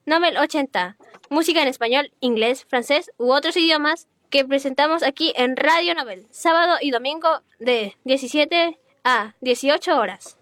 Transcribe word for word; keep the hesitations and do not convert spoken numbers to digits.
Novel ochenta, música en español, inglés, francés u otros idiomas que presentamos aquí en Radio Novel, sábado y domingo de diecisiete a dieciocho horas.